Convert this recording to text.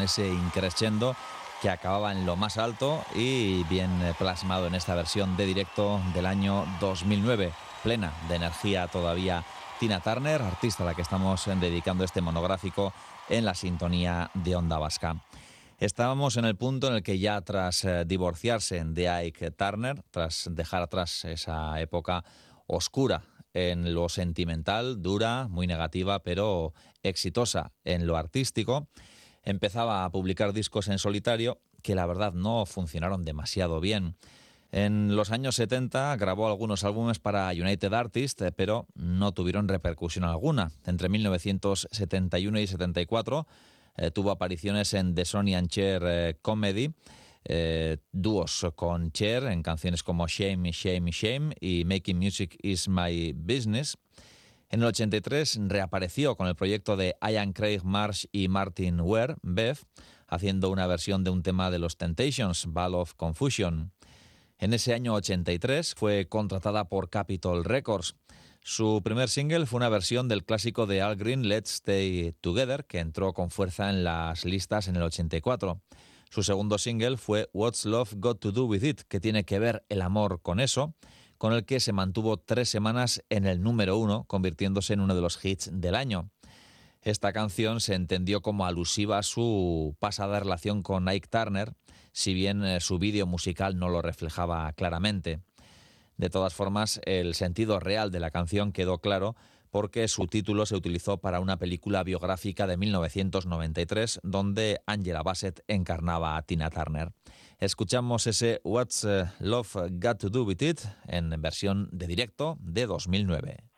ese increscendo que acababa en lo más alto y bien plasmado en esta versión de directo del año 2009, plena de energía todavía. Tina Turner, artista a la que estamos dedicando este monográfico en la sintonía de Onda Vasca. Estábamos en el punto en el que ya tras divorciarse de Ike Turner, tras dejar atrás esa época oscura en lo sentimental, dura, muy negativa, pero exitosa en lo artístico, empezaba a publicar discos en solitario que la verdad no funcionaron demasiado bien. En los años 70 grabó algunos álbumes para United Artists, pero no tuvieron repercusión alguna. Entre 1971 y 74 tuvo apariciones en The Sonny and Cher Comedy, dúos con Cher en canciones como Shame, Shame, Shame y Making Music is My Business. En el 83 reapareció con el proyecto de Ian Craig Marsh y Martin Ware, Bev, haciendo una versión de un tema de los Temptations, Ball of Confusion. En ese año 83 fue contratada por Capitol Records. Su primer single fue una versión del clásico de Al Green, Let's Stay Together, que entró con fuerza en las listas en el 84. Su segundo single fue What's Love Got to Do With It, que tiene que ver el amor con eso, con el que se mantuvo 3 semanas en el número 1, convirtiéndose en uno de los hits del año. Esta canción se entendió como alusiva a su pasada relación con Ike Turner, si bien su vídeo musical no lo reflejaba claramente. De todas formas, el sentido real de la canción quedó claro porque su título se utilizó para una película biográfica de 1993 donde Angela Bassett encarnaba a Tina Turner. Escuchamos ese What's Love Got to Do With It en versión de directo de 2009.